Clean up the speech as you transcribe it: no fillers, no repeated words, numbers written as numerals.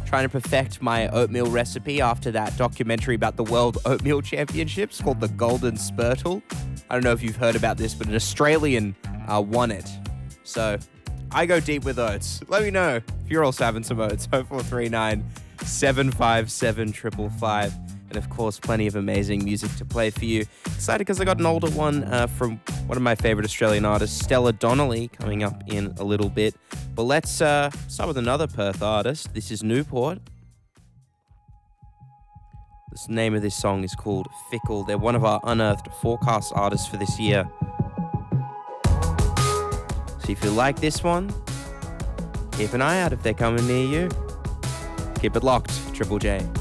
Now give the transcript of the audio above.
trying to perfect my oatmeal recipe after that documentary about the World Oatmeal Championships called the Golden Spurtle. I don't know if you've heard about this, but an Australian won it. So I go deep with oats. Let me know if you're also having some oats. 0439 757 555. And of course, plenty of amazing music to play for you. Excited because I got an older one from one of my favorite Australian artists, Stella Donnelly, coming up in a little bit. But let's start with another Perth artist. This is Newport. The name of this song is called Fickle. They're one of our unearthed forecast artists for this year. So if you like this one, keep an eye out if they're coming near you. Keep it locked, Triple J.